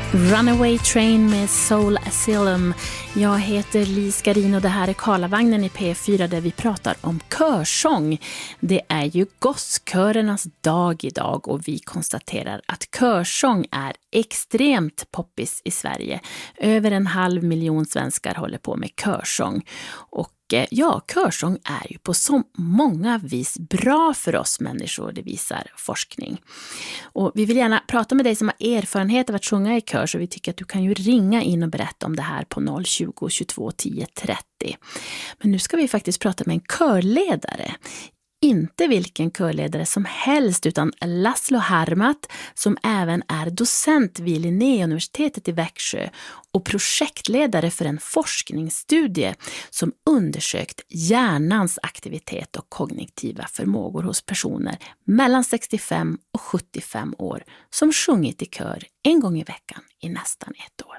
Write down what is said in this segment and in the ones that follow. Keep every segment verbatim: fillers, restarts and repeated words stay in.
Runaway Train med Soul Asylum. Jag heter Li Skarin och det här är Karlavagnen i P fyra där vi pratar om körsång. Det är ju gosskörernas dag idag och vi konstaterar att körsång är extremt poppis i Sverige. Över en halv miljon svenskar håller på med körsång. Och ja, körsång är ju på så många vis bra för oss människor, det visar forskning. Och vi vill gärna prata med dig som har erfarenhet av att sjunga i kör, så vi tycker att du kan ju ringa in och berätta om det här på noll tjugo tjugotvå tio trettio. Men nu ska vi faktiskt prata med en körledare. Inte vilken körledare som helst utan Laszlo Harmat som även är docent vid Linnéuniversitetet i Växjö och projektledare för en forskningsstudie som undersökt hjärnans aktivitet och kognitiva förmågor hos personer mellan sextiofem och sjuttiofem år som sjungit i kör en gång i veckan i nästan ett år.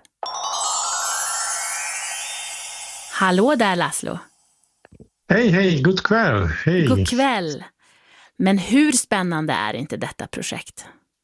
Hallå där Laszlo! Hej, hej, god kväll. Hej. God kväll. Men hur spännande är inte detta projekt?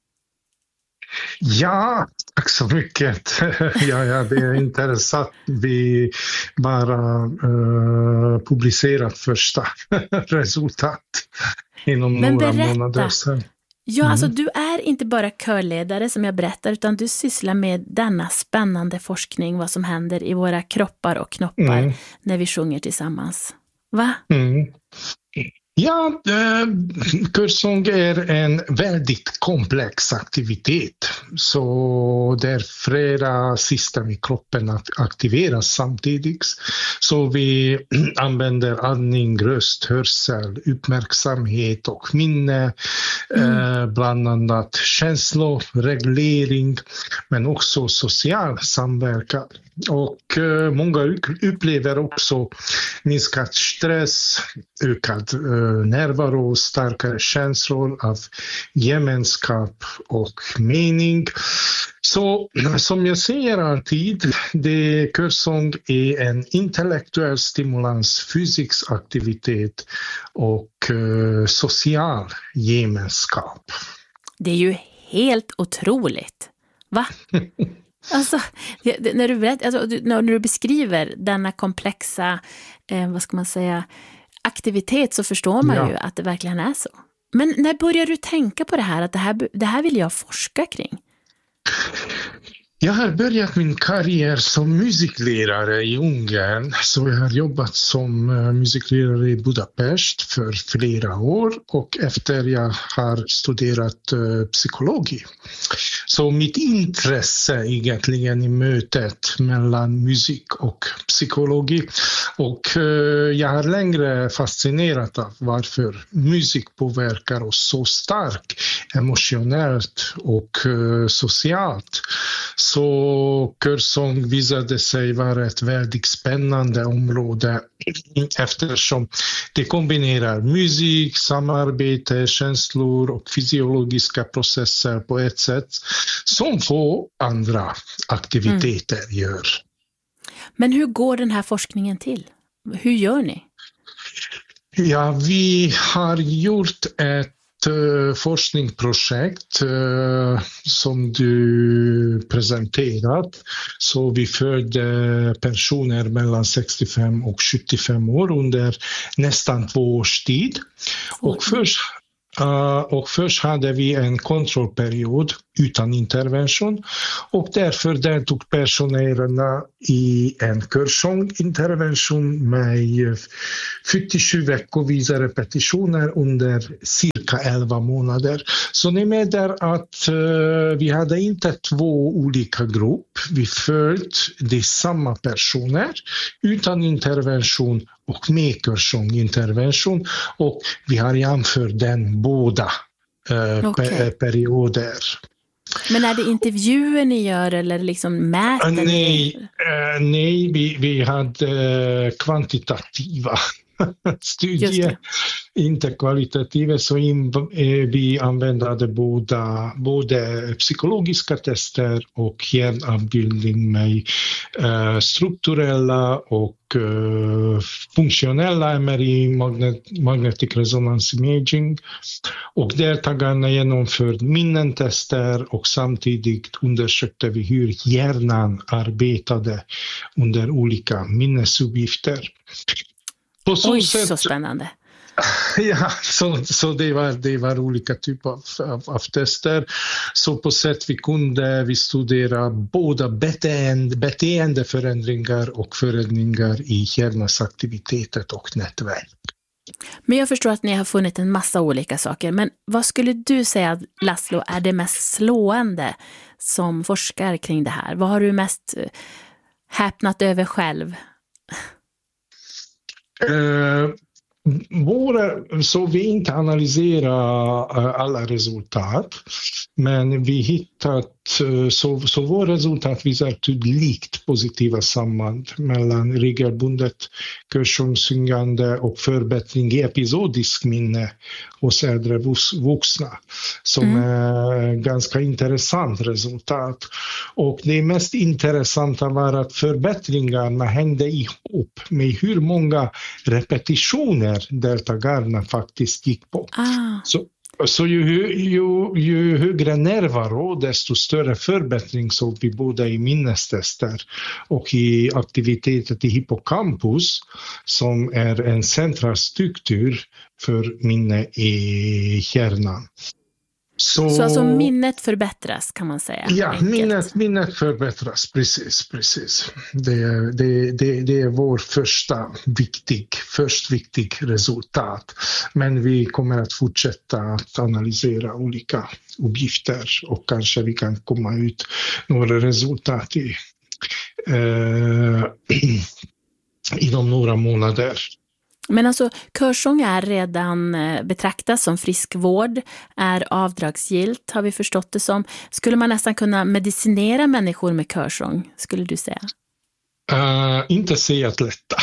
Ja, tack så mycket. ja, ja, det är intressant. Vi bara uh, publicerat första resultat inom Men några berätta. månader sedan. Ja, Mm. alltså du är inte bara körledare som jag berättar utan du sysslar med denna spännande forskning, vad som händer i våra kroppar och knoppar mm. när vi sjunger tillsammans. Va? Mm. Ja, eh, körsång är en väldigt komplex aktivitet. Så där flera system i kroppen aktiveras samtidigt. Så vi använder andning, röst, hörsel, uppmärksamhet och minne. Mm. Eh, bland annat känsloreglering men också social samverkan. Och eh, många upplever också minskad stress, ökad eh, närvaro, starkare känslor av gemenskap och mening. Så som jag säger alltid, det körsång är en intellektuell stimulans, fysisk aktivitet och eh, social gemenskap. Det är ju helt otroligt. Va? Alltså, det, när, du berätt, alltså, när du beskriver denna komplexa, eh, vad ska man säga, aktivitet så förstår man ja. ju att det verkligen är så. Men när börjar du tänka på det här, att det här, det här vill jag forska kring? Jag har börjat min karriär som musiklärare i Ungern, så jag har jobbat som musiklärare i Budapest för flera år och efter jag har studerat uh, psykologi. Så mitt intresse egentligen i mötet mellan musik och psykologi och uh, jag har längre fascinerat av varför musik påverkar oss så starkt emotionellt och uh, socialt. Så körsång visade sig vara ett väldigt spännande område eftersom det kombinerar musik, samarbete, känslor och fysiologiska processer på ett sätt som få andra aktiviteter mm. gör. Men hur går den här forskningen till? Hur gör ni? Ja, vi har gjort ett forskningsprojekt uh, som du presenterat. Så vi följde personer mellan sextiofem och sjuttiofem år under nästan två års tid. Och först, uh, och först hade vi en kontrollperiod utan intervention och därför deltog personerna i en körsångintervention med fyrtiosju veckovisa repetitioner under cirka elva månader. Så ni menar att uh, vi hade inte två olika grupper, vi följde de samma personer utan intervention och med körsångintervention och vi har jämfört den båda uh, okay. pe- perioder. Men är det intervjuer ni gör eller liksom mäter? Uh, nej, uh, nej vi, vi hade uh, kvantitativa studie, inte kvalitativa, så in, vi använde båda, både psykologiska tester och hjärnavbildning med uh, strukturella och uh, funktionella M R I, magnet, magnetic resonance imaging, och deltagarna genomförde minnentester och samtidigt undersökte vi hur hjärnan arbetade under olika minnesuppgifter. På så Oj, sätt, så spännande. Ja, så, så det, var, det var olika typer av, av, av tester. Så på sätt vi kunde vi studera båda beteende, beteendeförändringar och förändringar i hjärnans aktiviteter och nätverk. Men jag förstår att ni har funnit en massa olika saker. Men vad skulle du säga, Laszlo, är det mest slående som forskar kring det här? Vad har du mest häpnat över själv? Uh, våra, så vi inte analyserar uh, alla resultat, men vi hittat så, så våra resultat visar tydligt positiva samband mellan regelbundet körsångssyngande och förbättring i episodisk minne hos äldre vuxna, som mm. är ganska intressant resultat. Och det mest intressanta var att förbättringarna hängde ihop med hur många repetitioner deltagarna faktiskt gick på. Ah. Så Så ju, ju, ju högre närvaro, desto större förbättring såg vi både i minnestester och i aktiviteter i hippocampus, som är en central struktur för minne i hjärnan. Så, så alltså minnet förbättras, kan man säga? Ja, minnet, minnet förbättras, precis. precis. Det, det, det, det är vår första viktig, först viktig resultat. Men vi kommer att fortsätta att analysera olika uppgifter och kanske vi kan komma ut några resultat i, eh, inom några månader. Men alltså, körsång är redan betraktas som friskvård, är avdragsgillt, har vi förstått det som. Skulle man nästan kunna medicinera människor med körsång, skulle du säga? Uh, inte säga att lätta.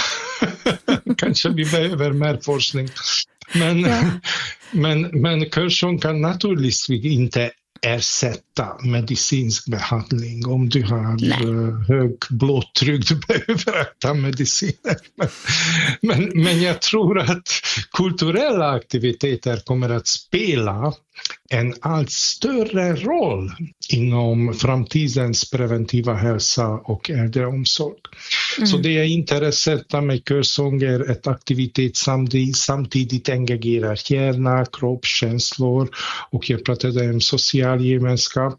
Kanske vi behöver mer forskning. Men, ja. men, men körsång kan naturligtvis inte ersätta medicinsk behandling. Om du har Nej. hög blodtryck, du behöver äta mediciner. Men, men, men jag tror att kulturella aktiviteter kommer att spela en allt större roll inom framtidens preventiva hälsa och äldreomsorg. Mm. Så det är intressant med körsång är att aktivitet samtidigt, samtidigt engagerar hjärna, kropp, känslor, och jag pratade om social gemenskap.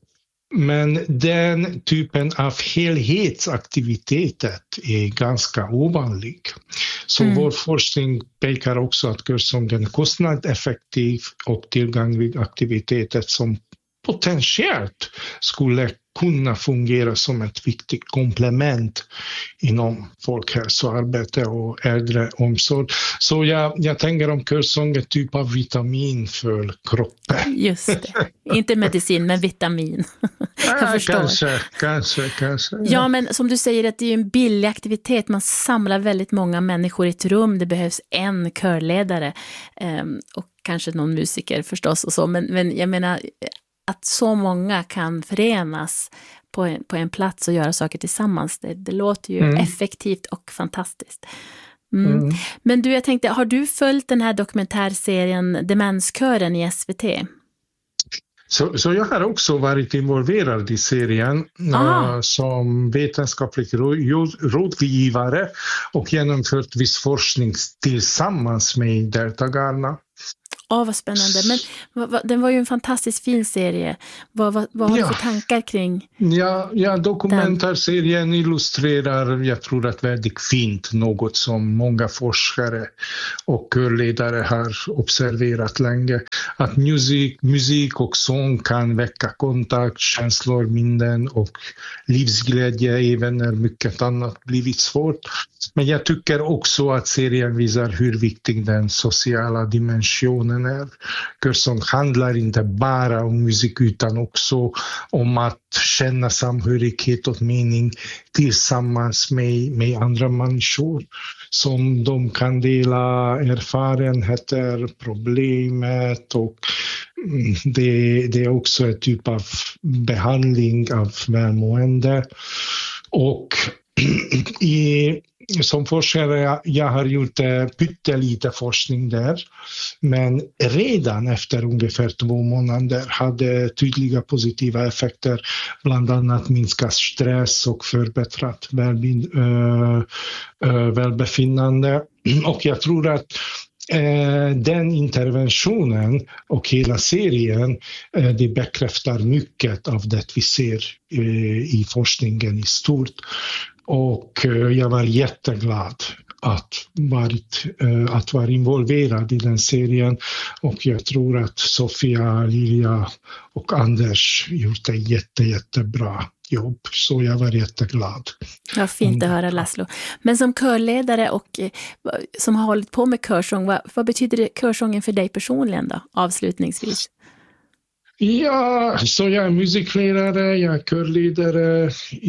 Men den typen av helhetsaktiviteter är ganska ovanlig. Så mm. vår forskning pekar också att körsången är kostnadseffektiv och tillgänglig aktiviteter som potentiellt skulle kunna fungera som ett viktigt komplement inom folkhälsoarbete och äldreomsorg. Så jag, jag tänker om körsång är typ av vitamin för kroppen. Just det. Inte medicin, men vitamin. Jag ja, förstår. Kanske, kanske, kanske. Ja. ja, men som du säger, att det är en billig aktivitet. Man samlar väldigt många människor i ett rum. Det behövs en körledare um, och kanske någon musiker förstås och så. Men, men jag menar att så många kan förenas på en, på en plats och göra saker tillsammans. Det, det låter ju mm. effektivt och fantastiskt. Mm. Mm. Men du, jag tänkte, har du följt den här dokumentärserien Demenskören i S V T? Så, så jag har också varit involverad i serien uh, som vetenskaplig rådgivare och genomfört viss forskning tillsammans med deltagarna. Ja, oh, vad spännande. Men va, va, den var ju en fantastiskt fin serie. Vad, va, vad har ja. du för tankar kring Ja, ja dokumentärserien illustrerar, jag tror att väldigt fint, något som många forskare och ledare har observerat länge. Att musik, musik och sång kan väcka kontakt, känslor, minnen och livsglädje även när mycket annat blivit svårt. Men jag tycker också att serien visar hur viktig den sociala dimensionen är. Körsång handlar inte bara om musik utan också om att känna samhörighet och mening tillsammans med, med andra människor som de kan dela erfarenheter, problemet och det, det är också en typ av behandling av välmående. Och i, som forskare jag har gjort pyttelite forskning där, men redan efter ungefär två månader hade tydliga positiva effekter, bland annat minskad stress och förbättrat välbe, äh, äh, välbefinnande. Och jag tror att Eh, den interventionen och hela serien eh, det bekräftar mycket av det vi ser eh, i forskningen i stort. Och eh, jag var jätteglad att, varit, eh, att vara involverad i den serien, och jag tror att Sofia, Lilja och Anders gjort ett jätte, jättebra jobb, så jag var jätteglad. Ja, fint att höra, Laszlo. Men som körledare och eh, som har hållit på med körsång, vad, vad betyder det, körsången för dig personligen då, avslutningsvis? Ja, så jag är musiklärare, jag är körledare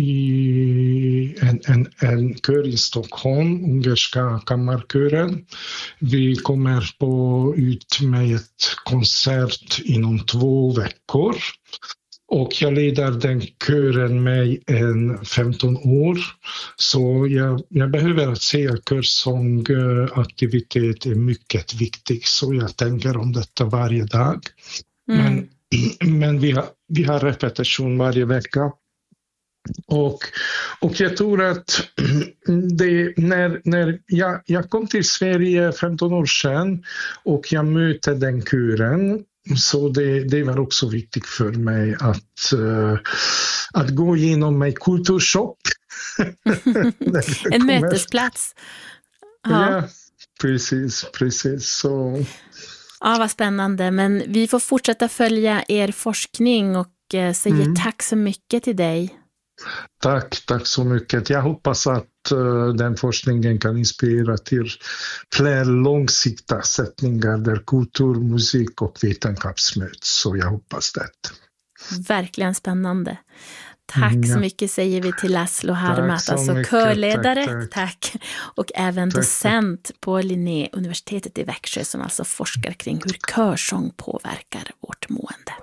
i en, en, en kör i Stockholm, Ungerska kammarkören. Vi kommer på ut med ett konsert inom två veckor. Och jag leder den kören med en femton år. Så jag, jag behöver att säga att körsångaktivitet är mycket viktig. Så jag tänker om detta varje dag. Mm. Men, men vi, har, vi har repetition varje vecka. Och, och jag tror att det, när, när jag, jag kom till Sverige femton år sedan och jag mötte den kören, så det, det var också viktigt för mig att, uh, att gå igenom en kulturshop. En mötesplats. Ja, ja, precis, precis. Så. Ja, vad spännande. Men vi får fortsätta följa er forskning och uh, säger mm. tack så mycket till dig. Tack, tack så mycket. Jag hoppas att uh, den forskningen kan inspirera till fler långsiktiga sättningar där kultur, musik och vetenskap möts. Så jag hoppas det. Verkligen spännande. Tack mm, ja. så mycket säger vi till Laszlo Harmat, alltså mycket. körledare, tack, tack. tack. Och även tack, docent tack. på Linnéuniversitetet i Växjö som alltså forskar kring hur körsång påverkar vårt mående.